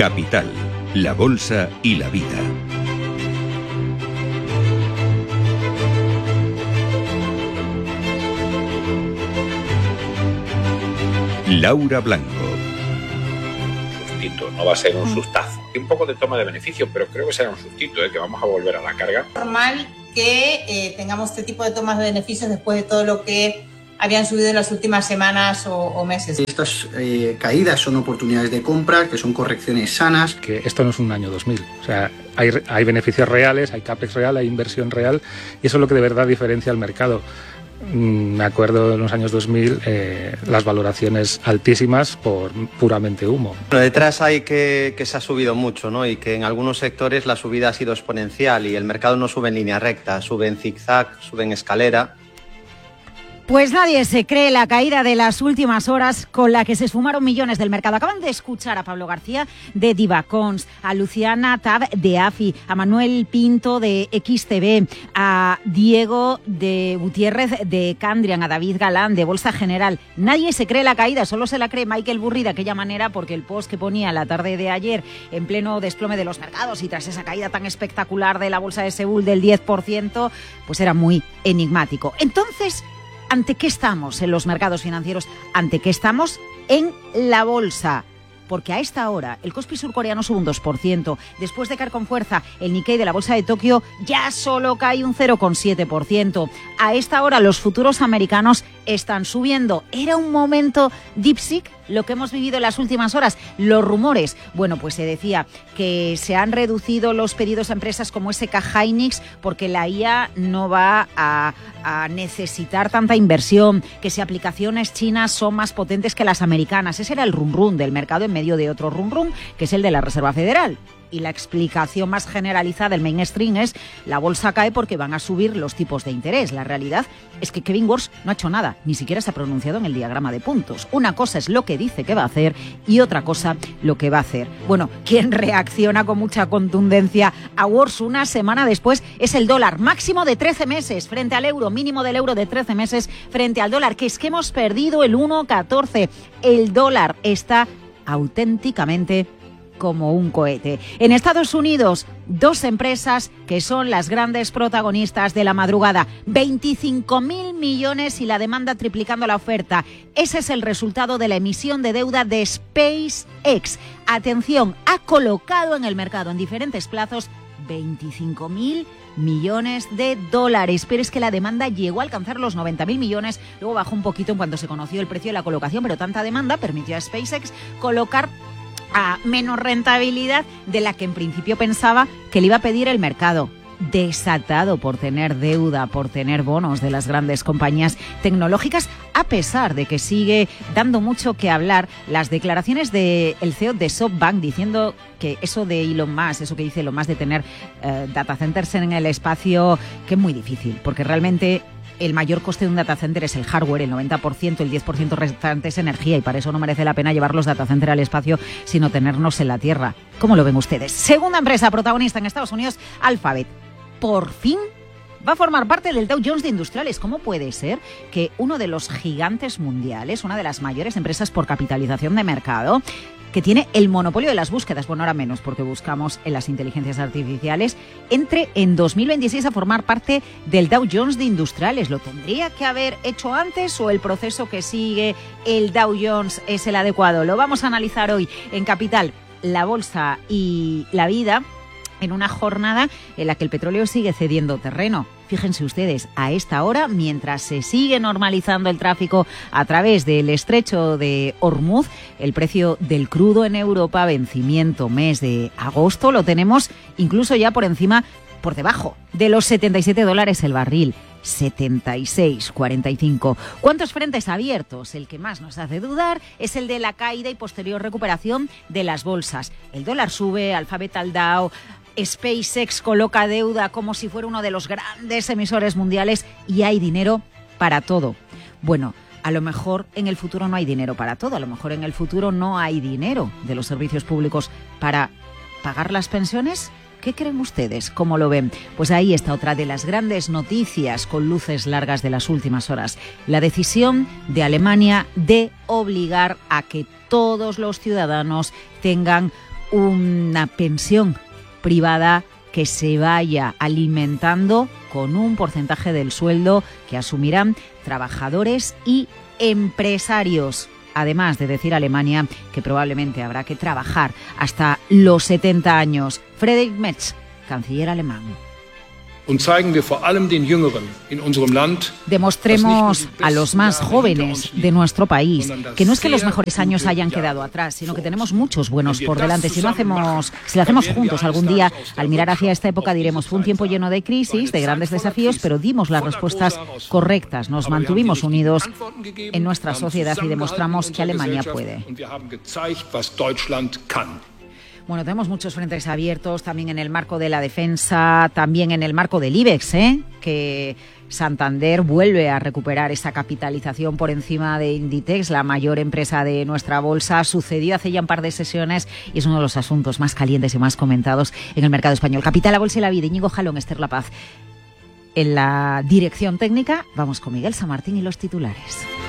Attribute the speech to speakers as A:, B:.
A: Capital, la bolsa y la vida. Laura Blanco.
B: Sustito, no va a ser un sustazo. Hay un poco de toma de beneficio, pero creo que será un sustito, que vamos a volver a la carga.
C: Normal que tengamos este tipo de tomas de beneficios después de todo lo que habían subido en las últimas semanas o meses.
D: Estas caídas son oportunidades de compra, que son correcciones sanas.
E: Que esto no es un año 2000, o sea, hay beneficios reales, hay capex real, hay inversión real, y eso es lo que de verdad diferencia al mercado. Me acuerdo en los años 2000 las valoraciones altísimas por puramente humo.
F: Bueno, detrás hay que se ha subido mucho, ¿no? Y que en algunos sectores la subida ha sido exponencial y el mercado no sube en línea recta, sube en zigzag, sube en escalera.
G: Pues nadie se cree la caída de las últimas horas con la que se esfumaron millones del mercado. Acaban de escuchar a Pablo García de Divacons, a Luciana Tab de AFI, a Manuel Pinto de XTB, a Diego de Gutiérrez de Candrian, a David Galán de Bolsa General. Nadie se cree la caída, solo se la cree Michael Burry de aquella manera porque el post que ponía la tarde de ayer en pleno desplome de los mercados y tras esa caída tan espectacular de la bolsa de Seúl del 10%, pues era muy enigmático. Entonces, ¿ante qué estamos en los mercados financieros? ¿Ante qué estamos en la bolsa? Porque a esta hora el Kospi surcoreano sube un 2%. Después de caer con fuerza, el Nikkei de la bolsa de Tokio ya solo cae un 0,7%. A esta hora los futuros americanos están subiendo. ¿Era un momento dipsic lo que hemos vivido en las últimas horas? Los rumores. Bueno, pues se decía que se han reducido los pedidos a empresas como SK Hynix porque la IA no va a necesitar tanta inversión, que si aplicaciones chinas son más potentes que las americanas. Ese era el rum del mercado en medio de otro rum, que es el de la Reserva Federal. Y la explicación más generalizada del mainstream es la bolsa cae porque van a subir los tipos de interés. La realidad es que Kevin Warsh no ha hecho nada, ni siquiera se ha pronunciado en el diagrama de puntos. Una cosa es lo que dice que va a hacer y otra cosa lo que va a hacer. Bueno, quien reacciona con mucha contundencia a Warsh una semana después es el dólar, máximo de 13 meses frente al euro, mínimo del euro de 13 meses frente al dólar, que es que hemos perdido el 1,14. El dólar está auténticamente como un cohete. En Estados Unidos, dos empresas que son las grandes protagonistas de la madrugada. 25.000 millones y la demanda triplicando la oferta. Ese es el resultado de la emisión de deuda de SpaceX. Atención, ha colocado en el mercado en diferentes plazos 25.000 millones de dólares, pero es que la demanda llegó a alcanzar los 90.000 millones, luego bajó un poquito en cuanto se conoció el precio de la colocación, pero tanta demanda permitió a SpaceX colocar a menos rentabilidad de la que en principio pensaba que le iba a pedir el mercado. Desatado por tener deuda, por tener bonos de las grandes compañías tecnológicas, a pesar de que sigue dando mucho que hablar las declaraciones del CEO de SoftBank diciendo que eso de Elon Musk, eso que dice Elon Musk de tener data centers en el espacio, que es muy difícil, porque realmente el mayor coste de un data center es el hardware, el 90%, el 10% restante es energía, y para eso no merece la pena llevar los data centers al espacio, sino tenernos en la Tierra. ¿Cómo lo ven ustedes? Segunda empresa protagonista en Estados Unidos, Alphabet. Por fin va a formar parte del Dow Jones de Industriales. ¿Cómo puede ser que uno de los gigantes mundiales, una de las mayores empresas por capitalización de mercado, que tiene el monopolio de las búsquedas, bueno, ahora menos porque buscamos en las inteligencias artificiales, entre en 2026 a formar parte del Dow Jones de Industriales? ¿Lo tendría que haber hecho antes o el proceso que sigue el Dow Jones es el adecuado? Lo vamos a analizar hoy en Capital, la bolsa y la vida, en una jornada en la que el petróleo sigue cediendo terreno. Fíjense ustedes, a esta hora, mientras se sigue normalizando el tráfico a través del estrecho de Hormuz, el precio del crudo en Europa, vencimiento mes de agosto, lo tenemos incluso ya por debajo de los $77 el barril. 76,45. ¿Cuántos frentes abiertos? El que más nos hace dudar es el de la caída y posterior recuperación de las bolsas. El dólar sube, Alphabet al Dow, SpaceX coloca deuda como si fuera uno de los grandes emisores mundiales y hay dinero para todo. Bueno, a lo mejor en el futuro no hay dinero para todo, a lo mejor en el futuro no hay dinero de los servicios públicos para pagar las pensiones. ¿Qué creen ustedes? ¿Cómo lo ven? Pues ahí está otra de las grandes noticias con luces largas de las últimas horas. La decisión de Alemania de obligar a que todos los ciudadanos tengan una pensión privada que se vaya alimentando con un porcentaje del sueldo que asumirán trabajadores y empresarios. Además de decir Alemania que probablemente habrá que trabajar hasta los 70 años. Friedrich Merz, canciller alemán. Demostremos a los más jóvenes de nuestro país que no es que los mejores años hayan quedado atrás, sino que tenemos muchos buenos por delante. Si lo hacemos juntos algún día, al mirar hacia esta época diremos: fue un tiempo lleno de crisis, de grandes desafíos, pero dimos las respuestas correctas, nos mantuvimos unidos en nuestra sociedad y demostramos que Alemania puede. Bueno, tenemos muchos frentes abiertos también en el marco de la defensa, también en el marco del IBEX, que Santander vuelve a recuperar esa capitalización por encima de Inditex, la mayor empresa de nuestra bolsa. Sucedió hace ya un par de sesiones y es uno de los asuntos más calientes y más comentados en el mercado español. Capital, la bolsa y la vida. Íñigo Jalón, Esther La Paz. En la dirección técnica vamos con Miguel San Martín y los titulares.